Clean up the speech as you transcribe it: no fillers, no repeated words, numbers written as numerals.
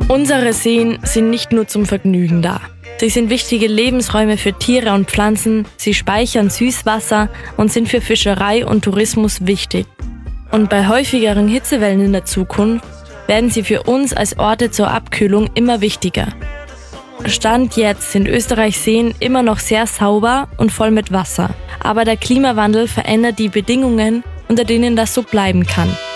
Unsere Seen sind nicht nur zum Vergnügen da. Sie sind wichtige Lebensräume für Tiere und Pflanzen, sie speichern Süßwasser und sind für Fischerei und Tourismus wichtig. Und bei häufigeren Hitzewellen in der Zukunft werden sie für uns als Orte zur Abkühlung immer wichtiger. Stand jetzt sind Österreichs Seen immer noch sehr sauber und voll mit Wasser. Aber der Klimawandel verändert die Bedingungen, unter denen das so bleiben kann.